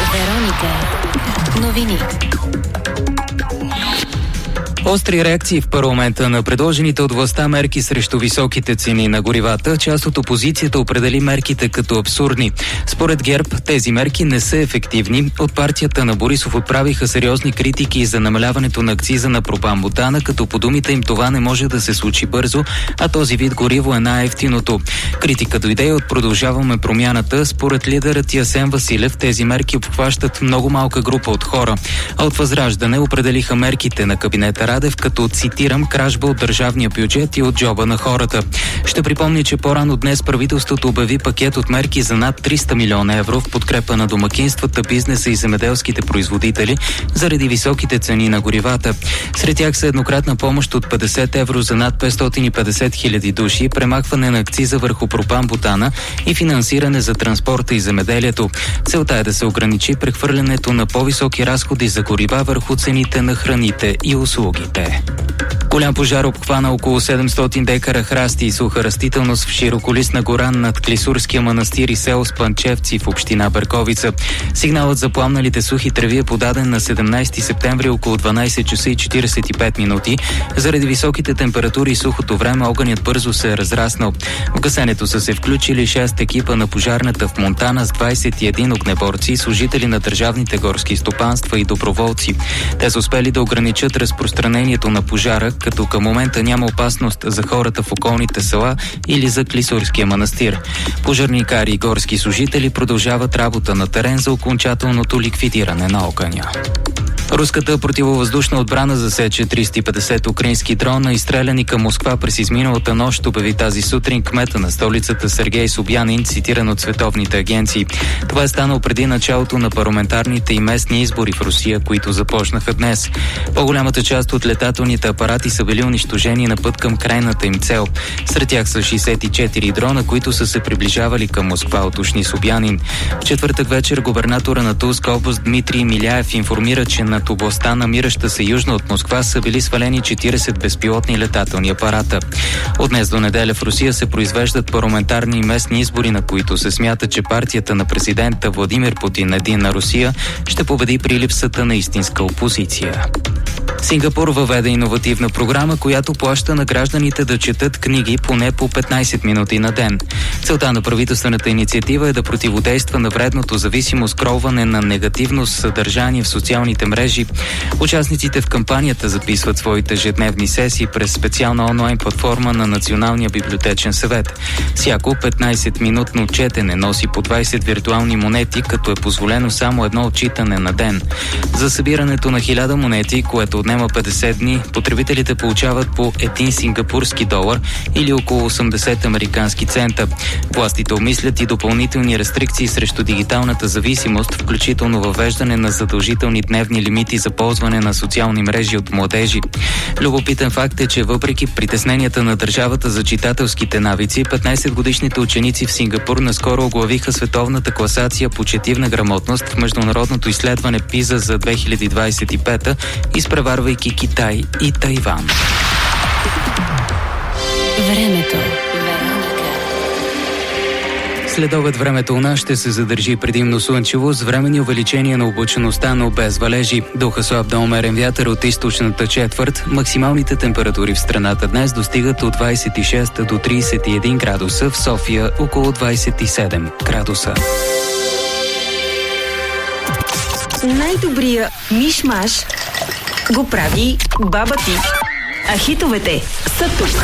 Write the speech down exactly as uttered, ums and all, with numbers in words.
Вероника. Новини. Остри реакции в парламента на предложените от властта мерки срещу високите цени на горивата. Част от опозицията определи мерките като абсурдни. Според ГЕРБ тези мерки не са ефективни. От партията на Борисов отправиха сериозни критики за намаляването на акциза на пропан-бутана, като по думите им това не може да се случи бързо, а този вид гориво е най-евтиното. Критика дойде от Продължаваме промяната. Според лидерът Асен Василев тези мерки обхващат много малка група от хора. А от Възраждане определиха мерките на кабинета Радев като, цитирам, кражба от държавния бюджет и от джоба на хората. Ще припомня, че по-рано днес правителството обяви пакет от мерки за над триста милиона евро в подкрепа на домакинствата, бизнеса и земеделските производители заради високите цени на горивата. Сред тях са еднократна помощ от петдесет евро за над петстотин и петдесет хиляди души, премахване на акциза върху пропан-бутана и финансиране за транспорта и земеделието. Целта е да се ограничи прехвърлянето на по-високи разходи за горива върху цените на храните и услуги. Голям пожар обхвана около седемстотин декара храсти и суха растителност в широколистна гора над Клисурския манастир и село Спанчевци в община Берковица. Сигналът за пламналите сухи треви е подаден на седемнайсети септември около дванайсет часа и четирийсет и пет минути. Заради високите температури и сухото време огънят бързо се е разраснал. В гасенето са се включили шест екипа на пожарната в Монтана с двайсет и един огнеборци, служители на държавните горски стопанства и доброволци. Те са успели да ограничат разпространението на пожара, като към момента няма опасност за хората в околните села или за Клисурския манастир. Пожарникари и горски служители продължават работа на терен за окончателното ликвидиране на огъня. Руската противовъздушна отбрана засече триста и петдесет украински дрона, изстреляни към Москва през изминалата нощ, обяви тази сутрин кмета на столицата Сергей Собянин, цитиран от световните агенции. Това е станало преди началото на парламентарните и местни избори в Русия, които започнаха днес. По-голямата част от летателните апарати са били унищожени на път към крайната им цел. Сред тях са шейсет и четири дрона, които са се приближавали към Москва, уточни Собянин. В четвъртък вечер губернатора на Тулска област Дмитрий Миляев информира, че на Над областта, намираща се южно от Москва, са били свалени четирийсет безпилотни летателни апарата. От днес до неделя в Русия се произвеждат парламентарни и местни избори, на които се смята, че партията на президента Владимир Путин, Единна Русия, ще победи при липсата на истинска опозиция. Сингапур въведе иновативна програма, която плаща на гражданите да четат книги поне по петнайсет минути на ден. Целта на правителствената инициатива е да противодейства на вредното зависимо скролване на негативно съдържание в социалните мрежи. Участниците в кампанията записват своите ежедневни сесии през специална онлайн платформа на Националния библиотечен съвет. Всяко петнайсет-минутно четене носи по двайсет виртуални монети, като е позволено само едно отчитане на ден. За събирането на хиляда монети, което отнема петдесет дни, потребителите получават по един сингапурски долар или около осемдесет американски цента. Властите обмислят и допълнителни рестрикции срещу дигиталната зависимост, включително въвеждане на задължителни дневни лимити за ползване на социални мрежи от младежи. Любопитен факт е, че въпреки притесненията на държавата за читателските навици, петнайсетгодишните ученици в Сингапур наскоро оглавиха световната класация по четивна грамотност в международното изследване PISA за две хиляди двайсет и пета, изпреварвайки Китай и Тайван. Времето. Следобед времето у нас ще се задържи предимно слънчево с временни увеличения на облачеността, но без валежи. Духа слаб до умерен вятър от източната четвърт. Максималните температури в страната днес достигат от двайсет и шест до трийсет и един градуса, в София около двайсет и седем градуса. Най-добрия миш-маш го прави баба ти. А хитовете са тук.